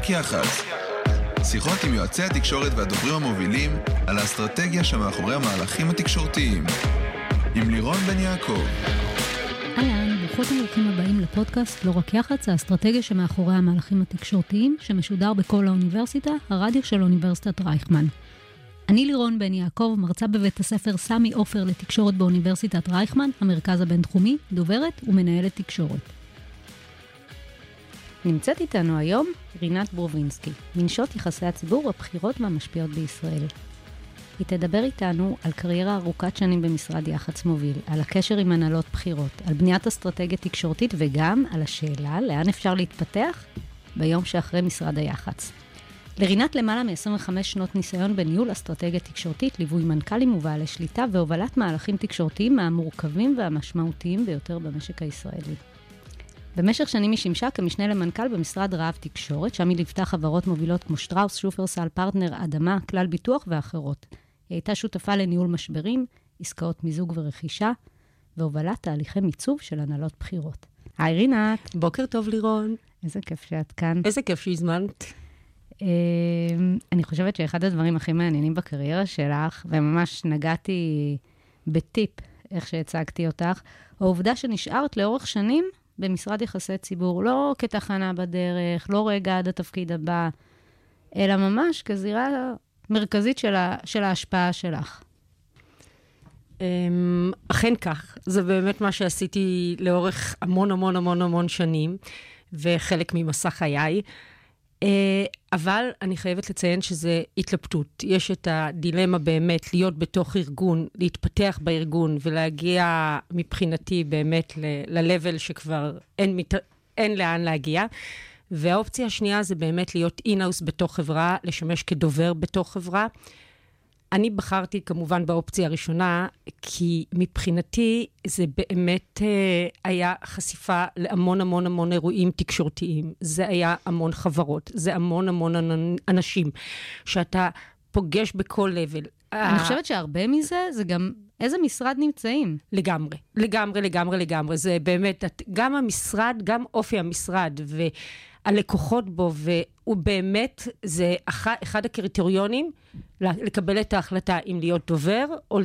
רק יח"צ. שיחות עם יועצי התקשורת והדוברים המובילים על האסטרטגיה שמאחורי המהלכים התקשורתיים. עם לירון בן יעקב. אהלן, ברוכות וברוכים הבאים לפודקאסט לא רק יח"צ, האסטרטגיה שמאחורי המהלכים התקשורתיים, שמשודר בכל האוניברסיטה, הרדיו של אוניברסיטת רייכמן. אני לירון בן יעקב, מרצה בבית הספר סמי עופר לתקשורת באוניברסיטת רייכמן, המרכז הבינתחומי, דוברת ומנהלת תקשורת. נמצאת איתנו היום רינת ברובינסקי, מנשות יחסי הציבור, הבחירות והמשפיעות בישראל. היא תדבר איתנו על קריירה ארוכת שנים במשרד יח"צ מוביל, על הקשר עם הנהלות בחירות, על בניית אסטרטגיה תקשורתית וגם על השאלה לאן אפשר להתפתח ביום שאחרי משרד היח"צ. לרינת למעלה מ-25 שנות ניסיון בניהול אסטרטגיה תקשורתית, ליווי מנכ"לים ובעלי שליטה והובלת מהלכים תקשורתיים מהמורכבים והמשמעותיים ביותר במשק הישראלי. במשך שנים היא שימשה כמשנה למנכ"ל במשרד רהב תקשורת, שם היא ליוותה חברות מובילות כמו שטראוס, שופרסל, פרטנר, אדמה, כלל ביטוח ואחרות. היא הייתה שותפה לניהול משברים, עסקאות מיזוג ורכישה, והובלת תהליכי מיצוב של הנהלות בחירות. היי רינת. בוקר טוב לירון. איזה כיף שאת כאן. איזה כיף שהזמנת. אני חושבת שאחד הדברים הכי מעניינים בקריירה שלך, וממש נגעתי בטיפ איך שהצגתי אותך, העובדה שנשארת לאורך שנים במשרד יחסי ציבור, לא כתחנה בדרך, לא רגע עד התפקיד הבא, אלא ממש כזירה מרכזית של ההשפעה שלך. אכן כך. זה באמת מה שעשיתי לאורך המון שנים, וחלק ממסע חיי. אבל אני חייבת לציין שזה התלבטות. יש את הדילמה באמת להיות בתוך ארגון, להתפתח בארגון ולהגיע מבחינתי באמת ל-level שכבר אין לאן להגיע. והאופציה השנייה זה באמת להיות in-house בתוך חברה, לשמש כדובר בתוך חברה. אני בחרתי כמובן באופציה הראשונה, כי מבחינתי זה באמת היה חשיפה להמון אירועים תקשורתיים. זה היה המון חברות, זה המון אנשים שאתה פוגש בכל לבל. אני חושבת שהרבה מזה זה גם איזה משרד נמצאים. לגמרי. זה באמת, גם המשרד, גם אופי המשרד והלקוחות בו, והוא באמת, זה אחד הקריטריונים לקבל את ההחלטה אם להיות דובר או